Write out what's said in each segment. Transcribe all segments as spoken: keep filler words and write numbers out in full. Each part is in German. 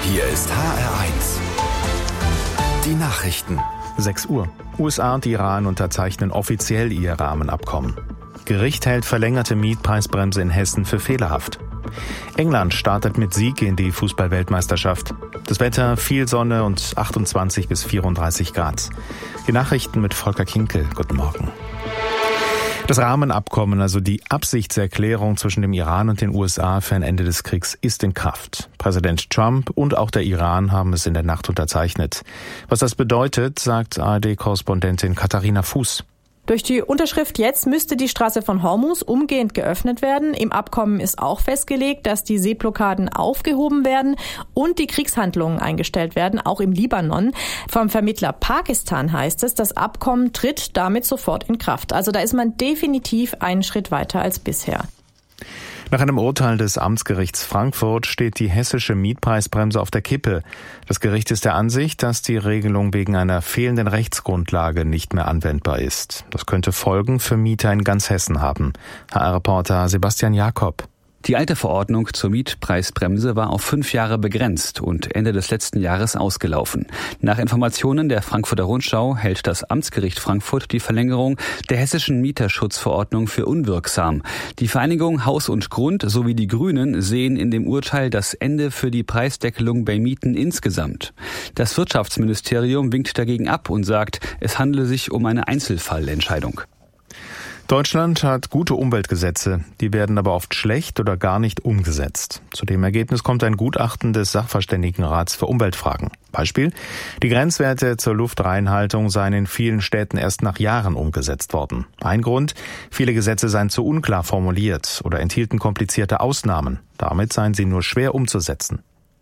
Hier ist H R eins. Die Nachrichten. sechs Uhr. U S A und Iran unterzeichnen offiziell ihr Rahmenabkommen. Gericht hält verlängerte Mietpreisbremse in Hessen für fehlerhaft. England startet mit Sieg in die Fußball-Weltmeisterschaft. Das Wetter, viel Sonne und achtundzwanzig bis vierunddreißig Grad. Die Nachrichten mit Volker Kinkel. Guten Morgen. Das Rahmenabkommen, also die Absichtserklärung zwischen dem Iran und den U S A für ein Ende des Kriegs, ist in Kraft. Präsident Trump und auch der Iran haben es in der Nacht unterzeichnet. Was das bedeutet, sagt A R D-Korrespondentin Katharina Fuß. Durch die Unterschrift jetzt müsste die Straße von Hormuz umgehend geöffnet werden. Im Abkommen ist auch festgelegt, dass die Seeblockaden aufgehoben werden und die Kriegshandlungen eingestellt werden, auch im Libanon. Vom Vermittler Pakistan heißt es, das Abkommen tritt damit sofort in Kraft. Also da ist man definitiv einen Schritt weiter als bisher. Nach einem Urteil des Amtsgerichts Frankfurt steht die hessische Mietpreisbremse auf der Kippe. Das Gericht ist der Ansicht, dass die Regelung wegen einer fehlenden Rechtsgrundlage nicht mehr anwendbar ist. Das könnte Folgen für Mieter in ganz Hessen haben. H R-Reporter Sebastian Jakob. Die alte Verordnung zur Mietpreisbremse war auf fünf Jahre begrenzt und Ende des letzten Jahres ausgelaufen. Nach Informationen der Frankfurter Rundschau hält das Amtsgericht Frankfurt die Verlängerung der hessischen Mieterschutzverordnung für unwirksam. Die Vereinigung Haus und Grund sowie die Grünen sehen in dem Urteil das Ende für die Preisdeckelung bei Mieten insgesamt. Das Wirtschaftsministerium winkt dagegen ab und sagt, es handele sich um eine Einzelfallentscheidung. Deutschland hat gute Umweltgesetze, die werden aber oft schlecht oder gar nicht umgesetzt. Zu dem Ergebnis kommt ein Gutachten des Sachverständigenrats für Umweltfragen. Beispiel: Die Grenzwerte zur Luftreinhaltung seien in vielen Städten erst nach Jahren umgesetzt worden. Ein Grund: Viele Gesetze seien zu unklar formuliert oder enthielten komplizierte Ausnahmen. Damit seien sie nur schwer umzusetzen.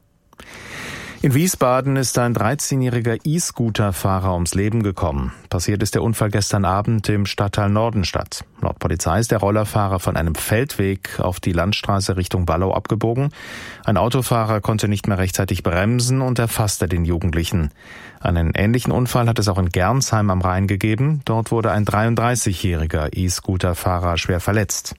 In Wiesbaden ist ein dreizehnjähriger E-Scooter-Fahrer ums Leben gekommen. Passiert ist der Unfall gestern Abend im Stadtteil Nordenstadt. Laut Polizei ist der Rollerfahrer von einem Feldweg auf die Landstraße Richtung Ballau abgebogen. Ein Autofahrer konnte nicht mehr rechtzeitig bremsen und erfasste den Jugendlichen. Einen ähnlichen Unfall hat es auch in Gernsheim am Rhein gegeben. Dort wurde ein dreiunddreißigjähriger E-Scooter-Fahrer schwer verletzt.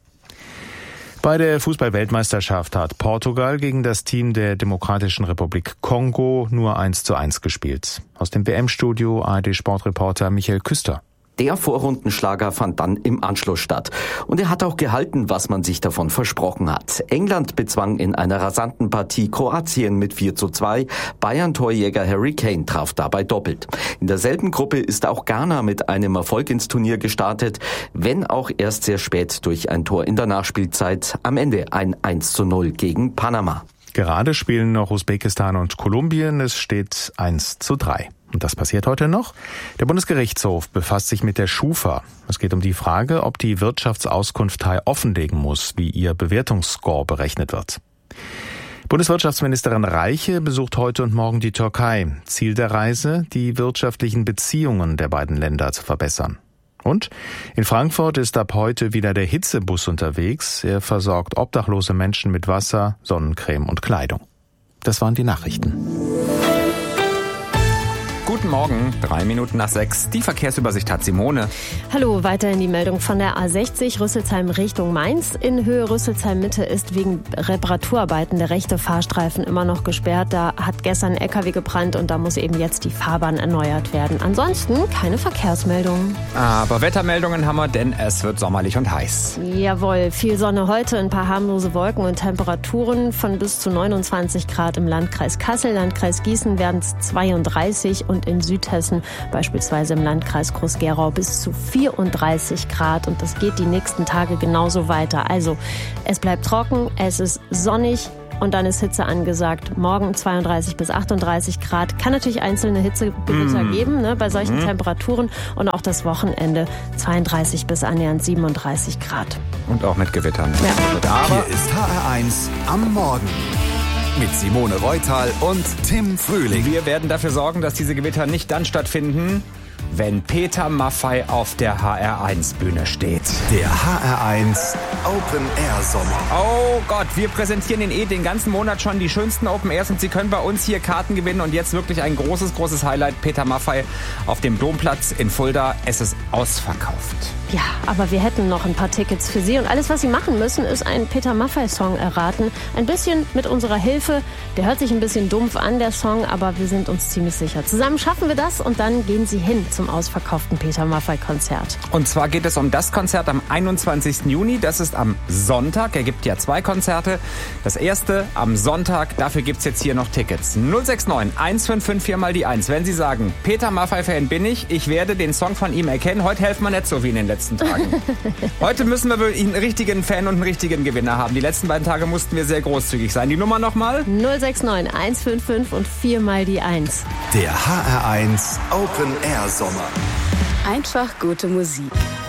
Bei der Fußball-Weltmeisterschaft hat Portugal gegen das Team der Demokratischen Republik Kongo nur eins zu eins gespielt. Aus dem W M-Studio A R D-Sportreporter Michael Küster. Der Vorrundenschlager fand dann im Anschluss statt. Und er hat auch gehalten, was man sich davon versprochen hat. England bezwang in einer rasanten Partie Kroatien mit vier zu zwei. Bayern-Torjäger Harry Kane traf dabei doppelt. In derselben Gruppe ist auch Ghana mit einem Erfolg ins Turnier gestartet, wenn auch erst sehr spät durch ein Tor in der Nachspielzeit. Am Ende ein eins zu null gegen Panama. Gerade spielen noch Usbekistan und Kolumbien. Es steht eins zu drei. Und das passiert heute noch. Der Bundesgerichtshof befasst sich mit der Schufa. Es geht um die Frage, ob die Wirtschaftsauskunftei offenlegen muss, wie ihr Bewertungsscore berechnet wird. Bundeswirtschaftsministerin Reiche besucht heute und morgen die Türkei. Ziel der Reise, die wirtschaftlichen Beziehungen der beiden Länder zu verbessern. Und in Frankfurt ist ab heute wieder der Hitzebus unterwegs. Er versorgt obdachlose Menschen mit Wasser, Sonnencreme und Kleidung. Das waren die Nachrichten. Guten Morgen, drei Minuten nach sechs. Die Verkehrsübersicht hat Simone. Hallo, weiterhin die Meldung von der A sechzig Rüsselsheim Richtung Mainz. In Höhe Rüsselsheim Mitte ist wegen Reparaturarbeiten der rechte Fahrstreifen immer noch gesperrt. Da hat gestern ein L K W gebrannt und da muss eben jetzt die Fahrbahn erneuert werden. Ansonsten keine Verkehrsmeldungen. Aber Wettermeldungen haben wir, denn es wird sommerlich und heiß. Jawohl, viel Sonne heute, ein paar harmlose Wolken und Temperaturen von bis zu neunundzwanzig Grad im Landkreis Kassel. Landkreis Gießen werden es zweiunddreißig und in Südhessen, beispielsweise im Landkreis Groß-Gerau, bis zu vierunddreißig Grad. Und das geht die nächsten Tage genauso weiter. Also, es bleibt trocken, es ist sonnig und dann ist Hitze angesagt. Morgen zweiunddreißig bis achtunddreißig Grad. Kann natürlich einzelne Hitzegewitter mm. geben, ne, bei solchen mm. Temperaturen. Und auch das Wochenende zweiunddreißig bis annähernd siebenunddreißig Grad. Und auch mit Gewittern. Ja. Aber hier ist H R eins am Morgen. Mit Simone Reutal und Tim Frühling. Wir werden dafür sorgen, dass diese Gewitter nicht dann stattfinden, wenn Peter Maffay auf der H R eins Bühne steht. Der H R eins Open Air Sommer. Oh Gott, wir präsentieren Ihnen eh den ganzen Monat schon die schönsten Open Airs und Sie können bei uns hier Karten gewinnen. Und jetzt wirklich ein großes, großes Highlight. Peter Maffay auf dem Domplatz in Fulda. Es ist ausverkauft. Ja, aber wir hätten noch ein paar Tickets für Sie. Und alles, was Sie machen müssen, ist einen Peter Maffay-Song erraten. Ein bisschen mit unserer Hilfe. Der hört sich ein bisschen dumpf an, der Song, aber wir sind uns ziemlich sicher. Zusammen schaffen wir das und dann gehen Sie hin zum ausverkauften Peter Maffay-Konzert. Und zwar geht es um das Konzert am einundzwanzigsten Juni. Das ist am Sonntag. Er gibt ja zwei Konzerte. Das erste am Sonntag. Dafür gibt's jetzt hier noch Tickets. null sechs neun eins fünf fünf vier mal die eins. Wenn Sie sagen, Peter Maffay-Fan bin ich, ich werde den Song von ihm erkennen. Heute helfen wir nicht so wie in den letzten Tagen. Heute müssen wir wohl einen richtigen Fan und einen richtigen Gewinner haben. Die letzten beiden Tage mussten wir sehr großzügig sein. Die Nummer nochmal? null sechs neun eins fünf fünf und vier mal die eins. Der H R eins Open Air Sommer. Einfach gute Musik.